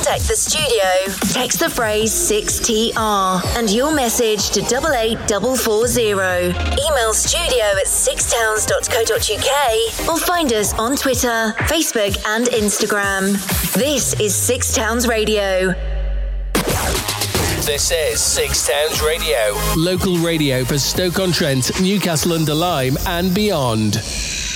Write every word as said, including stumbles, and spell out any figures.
contact the studio, text the phrase six T R and your message to double eight four four zero. Email studio at six towns dot co dot uk or find us on Twitter, Facebook and Instagram. This is Six Towns Radio. This is Six Towns Radio. Local radio for Stoke-on-Trent, Newcastle under Lyme and beyond.